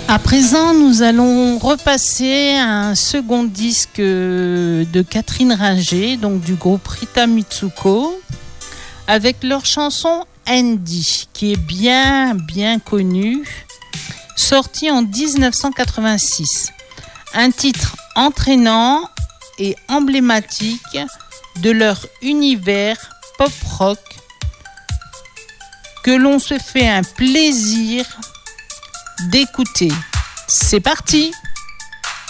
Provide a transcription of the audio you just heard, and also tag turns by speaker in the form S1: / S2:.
S1: À présent, nous allons repasser un second disque de Catherine Ringer, donc du groupe Rita Mitsuko, avec leur chanson Andy, qui est bien connue, sortie en 1986. Un titre entraînant et emblématique de leur univers pop-rock que l'on se fait un plaisir d'écouter. C'est parti!